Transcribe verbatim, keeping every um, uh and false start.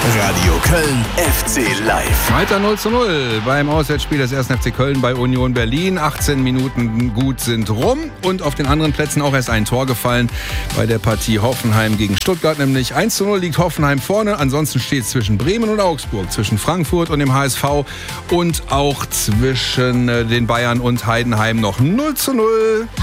Radio Köln F C Live. Weiter null zu null beim Auswärtsspiel des ersten F C Köln bei Union Berlin. achtzehn Minuten gut sind rum und auf den anderen Plätzen auch erst ein Tor gefallen bei der Partie Hoffenheim gegen Stuttgart. Nämlich eins zu null liegt Hoffenheim vorne. Ansonsten steht es zwischen Bremen und Augsburg, zwischen Frankfurt und dem H S V und auch zwischen den Bayern und Heidenheim noch null zu null.